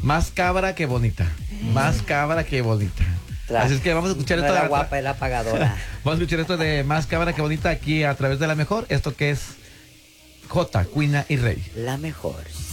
Más cabra que bonita. Más cabra que bonita. Así es que vamos a escuchar no esto. Era guapa, era pagadora. Vamos a escuchar esto de Más cabra que bonita aquí a través de La Mejor. Esto que es J, Cuina y Rey. La Mejor.